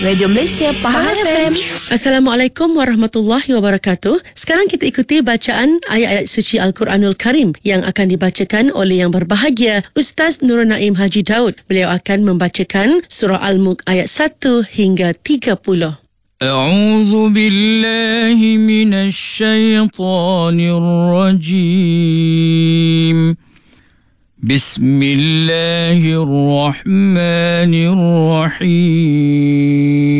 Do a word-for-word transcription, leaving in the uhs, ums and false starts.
Radio Malaysia Pahang F M. Assalamualaikum warahmatullahi wabarakatuh. Sekarang kita ikuti bacaan ayat-ayat suci Al-Quranul Karim yang akan dibacakan oleh yang berbahagia Ustaz Nurul Naim Haji Daud. Beliau akan membacakan surah Al-Mulk ayat satu hingga tiga puluh. A'udzu billahi minasy syaithanir rajim. Bismillahirrahmanirrahim.